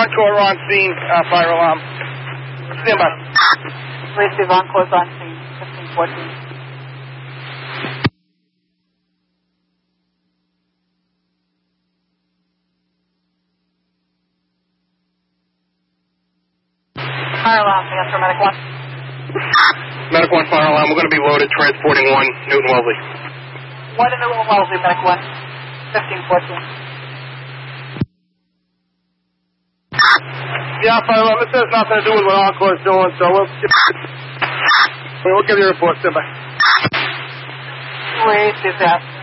Encore on scene, fire alarm. Stand by. Receive Encore's on scene, 1514. Fire alarm, answer Medic 1. Medic 1, fire alarm. We're going to be loaded, transporting 1, Newton Wellesley. 1 in Newton Wellesley, Medic 1, 1514. Yeah, fire alarm. This has nothing to do with what Encore's doing, so we'll give you a report. Stand by. Receive that.